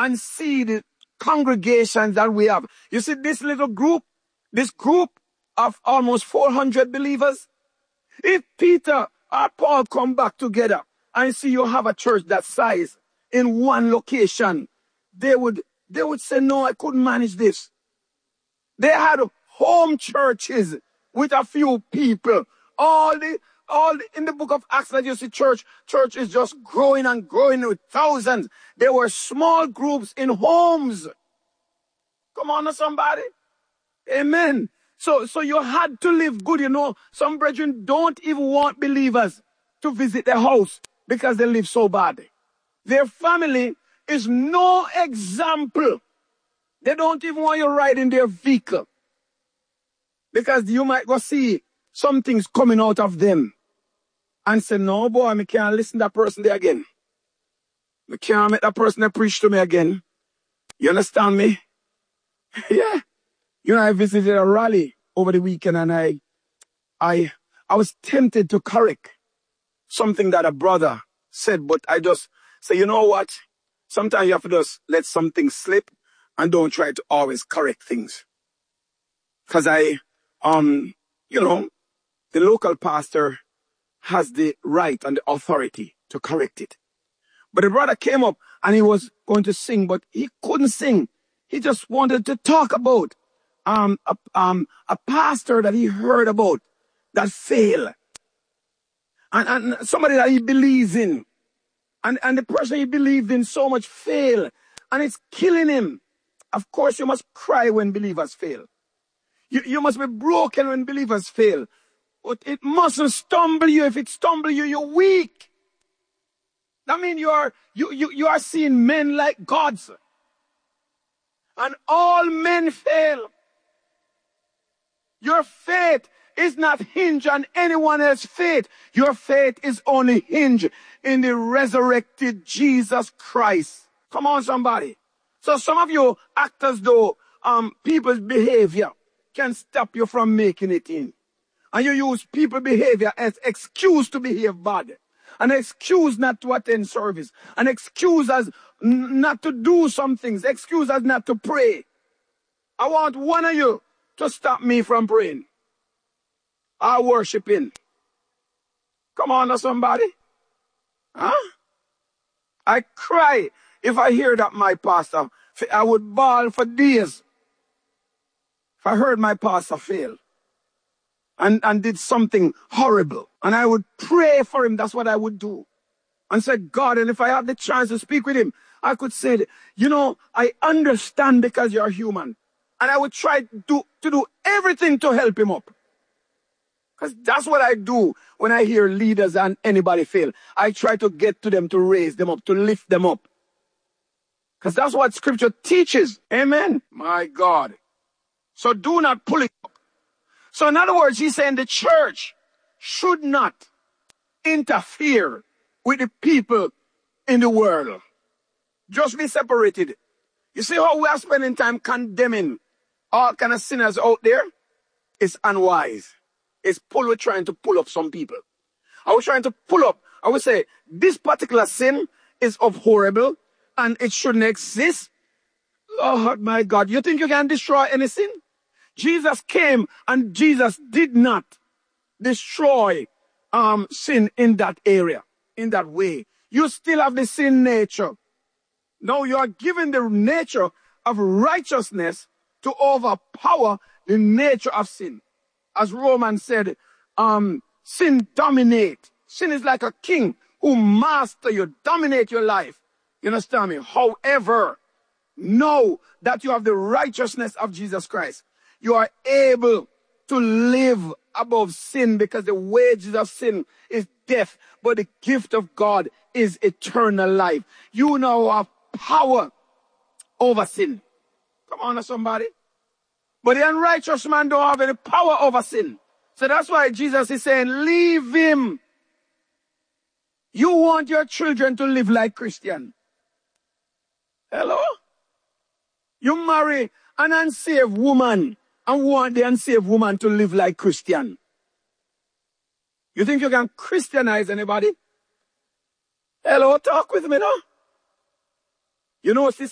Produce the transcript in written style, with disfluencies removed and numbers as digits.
and see the congregations that we have. You see this little group, this group of almost 400 believers. If Peter or Paul come back together and see you have a church that size in one location, they would say, no, I couldn't manage this. They had home churches with a few people. All in the book of Acts that you see church is just growing and growing with thousands. There were small groups in homes. Come on, somebody. Amen. So you had to live good, you know. Some brethren don't even want believers to visit their house because they live so bad. Their family is no example. They don't even want you riding their vehicle because you might go see some things coming out of them and say, no, boy, I can't listen to that person there again. I can't make that person preach to me again. You understand me? Yeah. You know, I visited a rally over the weekend and I was tempted to correct something that a brother said, but I just say, you know what? Sometimes you have to just let something slip and don't try to always correct things. Because you know, the local pastor has the right and the authority to correct it. But the brother came up and he was going to sing, but he couldn't sing. He just wanted to talk about a pastor that he heard about that failed. And somebody that he believes in. And the person he believed in so much failed. And it's killing him. Of course, you must cry when believers fail. You must be broken when believers fail. But it mustn't stumble you. If it stumbles you, you're weak. That means you are seeing men like gods. And all men fail. Your faith is not hinged on anyone else's faith. Your faith is only hinged in the resurrected Jesus Christ. Come on, somebody. So some of you act as though people's behavior can stop you from making it in. And you use people's behavior as excuse to behave bad. An excuse not to attend service. An excuse as not to do some things. Excuse as not to pray. I want one of you to stop me from praying or worshiping. Come on now, somebody. Huh? I cry if I hear that my pastor, I would bawl for days if I heard my pastor fail and did something horrible. And I would pray for him. That's what I would do. And say, God, and if I have the chance to speak with him, I could say, you know, I understand because you're human. And I would try to do everything to help him up. Because that's what I do when I hear leaders and anybody fail. I try to get to them, to raise them up, to lift them up. Because that's what scripture teaches. Amen. My God. So do not pull it up. So in other words, he's saying the church should not interfere with the people in the world. Just be separated. You see how we are spending time condemning all kind of sinners out there? It's unwise. It's we're trying to pull up some people. I was trying to pull up. I would say this particular sin is horrible and it shouldn't exist. Oh my God. You think you can destroy any sin? Jesus came and Jesus did not destroy sin in that area, in that way. You still have the sin nature. Now you are given the nature of righteousness to overpower the nature of sin. As Romans said, sin dominates. Sin is like a king who master you, dominate your life. You understand me? However, know that you have the righteousness of Jesus Christ. You are able to live above sin because the wages of sin is death, but the gift of God is eternal life. You now have power over sin. Come on, somebody. But the unrighteous man don't have any power over sin. So that's why Jesus is saying, leave him. You want your children to live like Christian. Hello? You marry an unsaved woman and want the unsaved woman to live like Christian. You think you can Christianize anybody? Hello, talk with me now. You know, sister.